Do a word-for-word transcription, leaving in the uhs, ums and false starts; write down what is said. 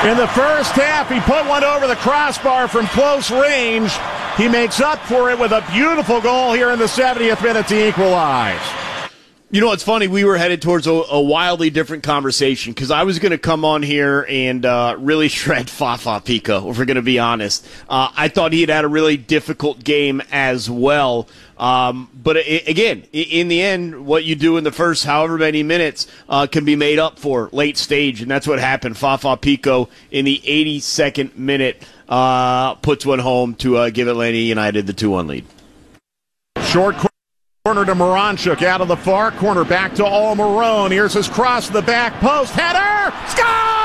In the first half, he put one over the crossbar from close range. He makes up for it with a beautiful goal here in the seventieth minute to equalize. You know, it's funny. We were headed towards a, a wildly different conversation because I was going to come on here and uh, really shred Fafa Picault, if we're going to be honest. Uh, I thought he had had a really difficult game as well. Um, but it, again, in the end, what you do in the first however many minutes uh, can be made up for late stage, and that's what happened. Fafa Picault in the eighty-second minute uh, puts one home to uh, give Atlanta United the two one lead. Short corner to Moranchuk, out of the far corner, back to Almiron. Here's his cross to the back post. Header! Score!